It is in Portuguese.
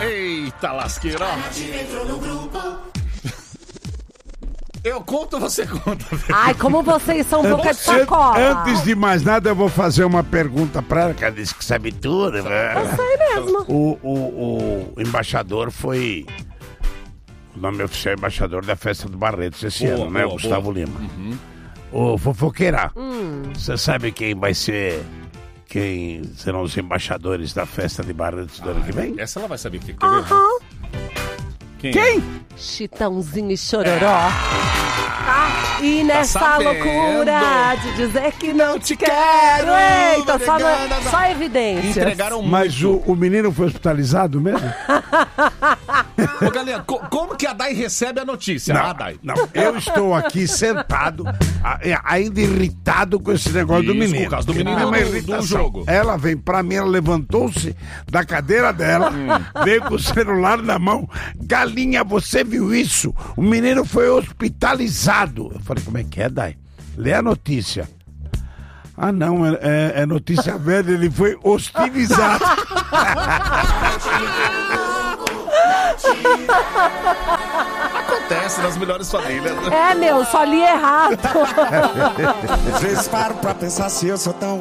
Eita, lasqueira. Eu conto, você conta. Ai, como vocês são boca de sacola. Antes de mais nada, eu vou fazer uma pergunta pra ela, que ela disse que sabe tudo. Eu sei mesmo. O embaixador foi... O nome oficial é embaixador da festa do Barretos esse ano, né? O Gustavo Lima. O fofoqueira. Você sabe quem vai ser... Quem serão os embaixadores da festa de Barretos do ano que vem? Essa ela vai saber o que Quem? Chitãozinho e Chororó. E nessa loucura de dizer que não te quero. Eita, só evidências. Entregaram muito. Mas o menino foi hospitalizado mesmo? Ô, galera, como que a Dai recebe a notícia? Dai. Não, eu estou aqui sentado, ainda irritado com esse negócio do menino. Por causa do menino É uma do irritação. jogo. Ela vem pra mim, ela levantou-se da cadeira dela, veio com o celular na mão. Galinha, você viu isso? O menino foi hospitalizado. Eu falei, como é que é, Dai? Lê a notícia. Ah, não, é notícia velha, ele foi hostilizado. Acontece nas melhores famílias. Só li errado. Às vezes paro pra pensar se eu sou tão